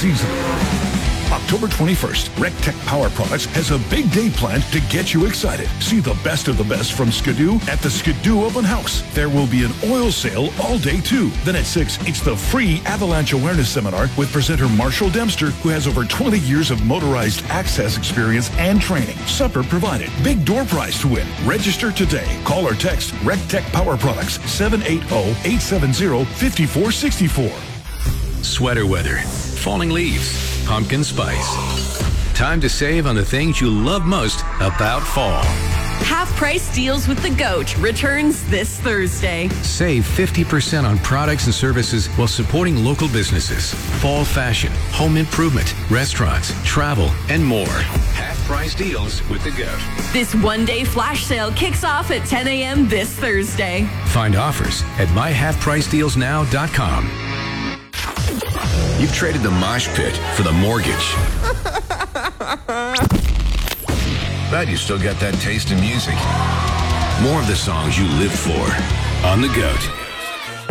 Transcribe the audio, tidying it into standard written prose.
season. October 21st, RecTech Power Products has a big day planned to get you excited. See the best of the best from Skidoo at the Skidoo Open House. There will be an oil sale all day too. Then at 6, it's the free Avalanche Awareness Seminar with presenter Marshall Dempster, who has over 20 years of motorized access experience and training. Supper provided. Big door prize to win. Register today. Call or text RecTech Power Products 780-870-5464. Sweater weather, falling leaves, pumpkin spice. Time to save on the things you love most about fall. Half-price deals with the GOAT returns this Thursday. Save 50% on products and services while supporting local businesses. Fall fashion, home improvement, restaurants, travel, and more. Half-price deals with the GOAT. This one-day flash sale kicks off at 10 a.m. this Thursday. Find offers at myhalfpricedealsnow.com. You've traded the mosh pit for the mortgage. But you still got that taste in music. More of the songs you live for on the GOAT.